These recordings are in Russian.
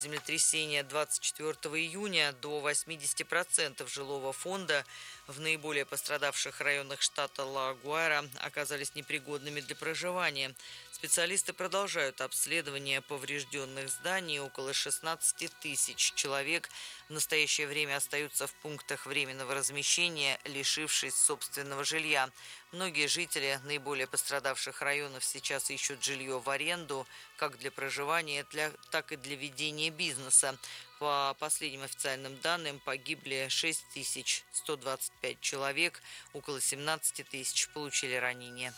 Землетрясения 24 июня до 80% жилого фонда в наиболее пострадавших районах штата Ла-Гуайра оказались непригодными для проживания. Специалисты продолжают обследование поврежденных зданий. Около 16 тысяч человек в настоящее время остаются в пунктах временного размещения, лишившись собственного жилья. Многие жители наиболее пострадавших районов сейчас ищут жилье в аренду, как для проживания, так и для ведения бизнеса. По последним официальным данным погибли 6125 человек, около 17 тысяч получили ранения.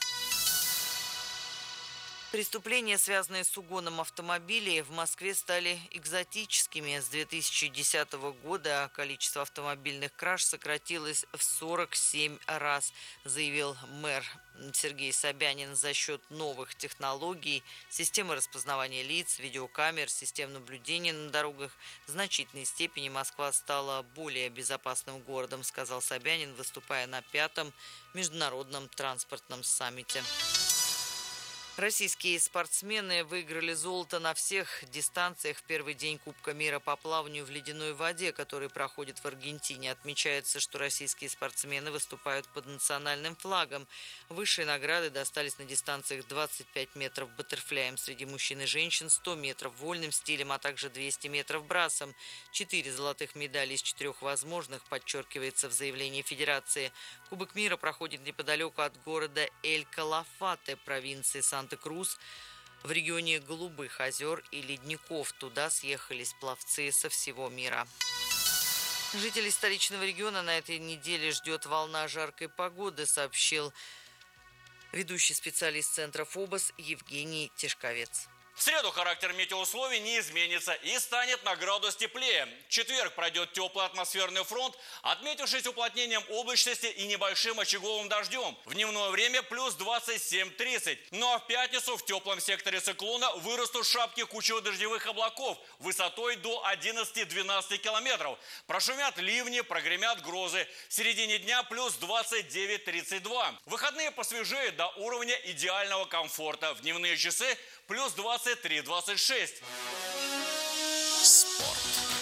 Преступления, связанные с угоном автомобилей, в Москве стали экзотическими. С 2010 года количество автомобильных краж сократилось в 47 раз, заявил мэр Сергей Собянин. За счет новых технологий, системы распознавания лиц, видеокамер, систем наблюдения на дорогах в значительной степени Москва стала более безопасным городом, сказал Собянин, выступая на 5-м международном транспортном саммите. Российские спортсмены выиграли золото на всех дистанциях в первый день Кубка мира по плаванию в ледяной воде, который проходит в Аргентине. Отмечается, что российские спортсмены выступают под национальным флагом. Высшие награды достались на дистанциях 25 метров баттерфляем среди мужчин и женщин, 100 метров вольным стилем, а также 200 метров брасом. 4 золотых медали из 4 возможных, подчеркивается в заявлении Федерации. Кубок мира проходит неподалеку от города Эль-Калафате, провинции Санта-Крус, в регионе Голубых озер и ледников. Туда съехались пловцы со всего мира. Жителей столичного региона на этой неделе ждет волна жаркой погоды, сообщил ведущий специалист Центра ФОБОС Евгений Тишковец. В среду характер метеоусловий не изменится и станет на градус теплее. В четверг пройдет теплый атмосферный фронт, отметившись уплотнением облачности и небольшим очаговым дождем. В дневное время плюс 27-30. Ну а в пятницу в теплом секторе циклона вырастут шапки кучево-дождевых облаков высотой до 11-12 километров. Прошумят ливни, прогремят грозы. В середине дня плюс 29-32. Выходные посвежеют до уровня идеального комфорта. В дневные часы плюс 23-26. Спорт.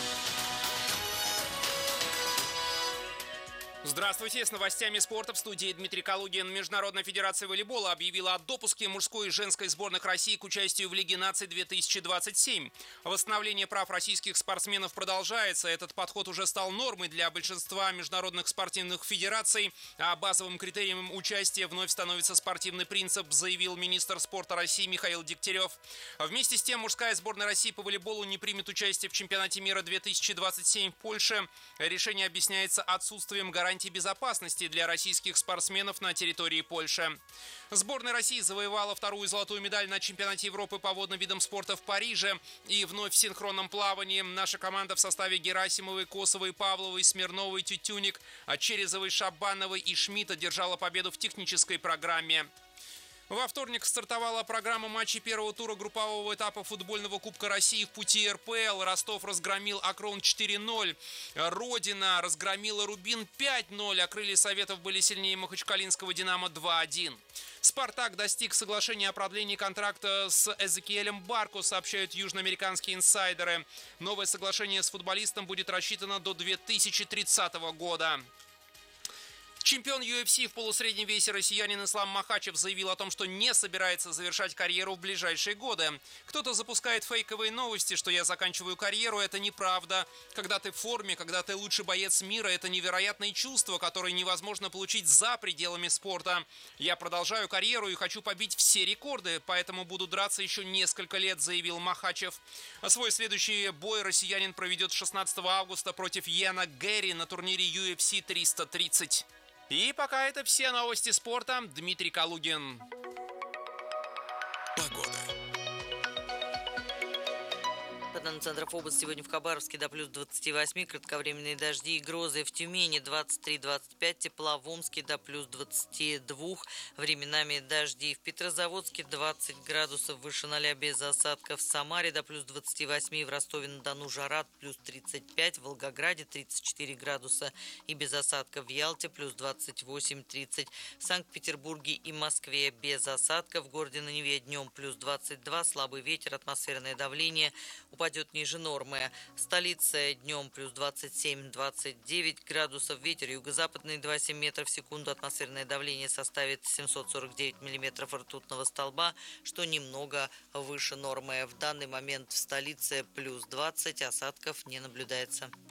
Здравствуйте, с новостями спорта в студии Дмитрий Калугин. Международная федерация волейбола объявила о допуске мужской и женской сборных России к участию в Лиге наций 2027. Восстановление прав российских спортсменов продолжается. Этот подход уже стал нормой для большинства международных спортивных федераций, а базовым критерием участия вновь становится спортивный принцип, заявил министр спорта России Михаил Дегтярев. Вместе с тем, мужская сборная России по волейболу не примет участие в чемпионате мира 2027 в Польше. Решение объясняется отсутствием гарантий безопасности для российских спортсменов на территории Польши. Сборная России завоевала вторую золотую медаль на чемпионате Европы по водным видам спорта в Париже. И вновь в синхронном плавании наша команда в составе Герасимовой, Косовой, Павловой, Смирновой, Тютюник, Черезовой, Шабановой и Шмидта держала победу в технической программе. Во вторник стартовала программа матчей первого тура группового этапа футбольного Кубка России в пути РПЛ. Ростов разгромил Акрон 4-0. Родина разгромила Рубин 5-0. А крылья Советов были сильнее Махачкалинского Динамо 2-1. Спартак достиг соглашения о продлении контракта с Эзекиэлем Барко, сообщают южноамериканские инсайдеры. Новое соглашение с футболистом будет рассчитано до 2030 года. Чемпион UFC в полусреднем весе россиянин Ислам Махачев заявил о том, что не собирается завершать карьеру в ближайшие годы. Кто-то запускает фейковые новости, что я заканчиваю карьеру. Это неправда. Когда ты в форме, когда ты лучший боец мира, это невероятные чувства, которые невозможно получить за пределами спорта. Я продолжаю карьеру и хочу побить все рекорды, поэтому буду драться еще несколько лет, заявил Махачев. Свой следующий бой россиянин проведет 16 августа против Йена Гэри на турнире UFC 330. И пока это все новости спорта. Дмитрий Калугин. Погода. По данным Центра ФОБОС, сегодня в Хабаровске до плюс 28, кратковременные дожди и грозы. В Тюмени 23-25, тепла в Омске до плюс 22, временами дожди. В Петрозаводске 20 градусов выше 0 без осадков. В Самаре до плюс 28, в Ростове-на-Дону жара плюс 35, в Волгограде 34 градуса и без осадков. В Ялте плюс 28-30, в Санкт-Петербурге и Москве без осадков. В городе на Неве днем плюс 22, слабый ветер, атмосферное давление. Упадет упадет ниже нормы. Столица днем плюс 27-29 градусов, ветер юго-западный 2,7 метров в секунду, атмосферное давление составит 749 миллиметров ртутного столба, что немного выше нормы. В данный момент в столице плюс 20, осадков не наблюдается.